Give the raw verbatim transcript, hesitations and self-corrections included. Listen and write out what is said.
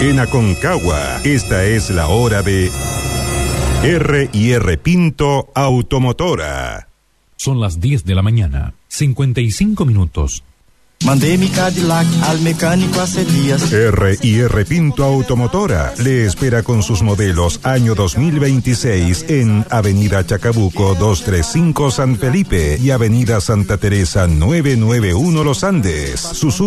En Aconcagua, esta es la hora de R y R Pinto Automotora. Son las diez de la mañana, cincuenta y cinco minutos. Mandé mi Cadillac al mecánico hace días. R y R Pinto Automotora le espera con sus modelos año dos mil veintiséis en Avenida Chacabuco doscientos treinta y cinco San Felipe y Avenida Santa Teresa novecientos noventa y uno Los Andes. Suzuki